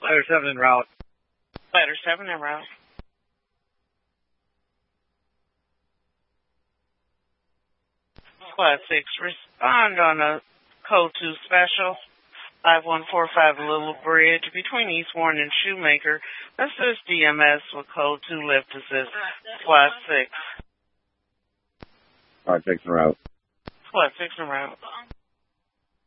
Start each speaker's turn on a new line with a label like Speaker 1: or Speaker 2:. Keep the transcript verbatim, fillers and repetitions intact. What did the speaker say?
Speaker 1: Ladder seven en route.
Speaker 2: Ladder seven en route. Squad six, respond on a code two special. five one four five Little Bridge between East Warren and Shoemaker. Assist D M S with code two lift assist. Squad six.
Speaker 1: Squad six en route.
Speaker 2: Squad six en route.